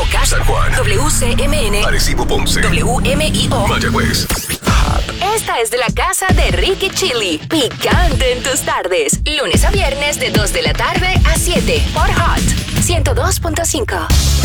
Moca, San Juan, WCMN, Arecibo, Ponce, WMIO, Mayagüez. Esta es de la casa de Ricky Chili. Picante en tus tardes. Lunes a viernes de 2 de la tarde a 7 por Hot 102.5.